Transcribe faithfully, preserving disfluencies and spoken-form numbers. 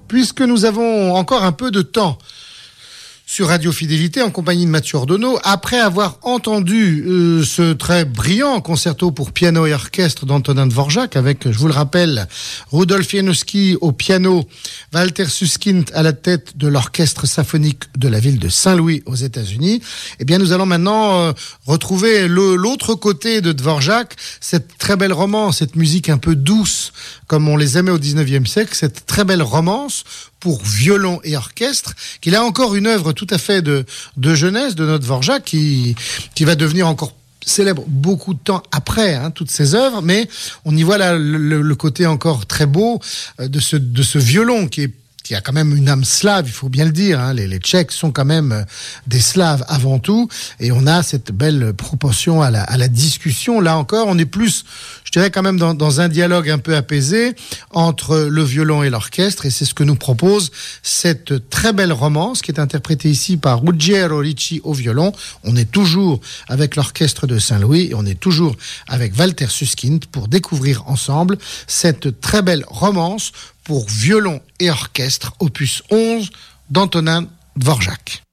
puisque nous avons encore un peu de temps sur Radio Fidélité en compagnie de Mathieu Ordonneau, après avoir entendu euh, ce très brillant concerto pour piano et orchestre d'Antonin Dvorak avec, je vous le rappelle, Rudolf Janowski au piano, Walter Susskind à la tête de l'orchestre symphonique de la ville de Saint-Louis aux États-Unis, eh bien nous allons maintenant euh, retrouver le, l'autre côté de Dvorak, cette très belle romance, cette musique un peu douce comme on les aimait au dix-neuvième siècle, cette très belle romance pour violon et orchestre, qu'il a encore une œuvre tout à fait de, de jeunesse de notre Dvorak qui, qui va devenir encore célèbre beaucoup de temps après, hein, toutes ces œuvres, mais on y voit là le, le côté encore très beau de ce, de ce violon qui est qui a quand même une âme slave, il faut bien le dire, hein. les, les Tchèques sont quand même des Slaves avant tout, et on a cette belle proportion à la, à la discussion. Là encore, on est plus, je dirais quand même dans, dans un dialogue un peu apaisé entre le violon et l'orchestre, et c'est ce que nous propose cette très belle romance qui est interprétée ici par Ruggiero Ricci au violon. On est toujours avec l'orchestre de Saint-Louis, et on est toujours avec Walter Susskind pour découvrir ensemble cette très belle romance pour violon et orchestre, opus onze d'Antonin Dvorak.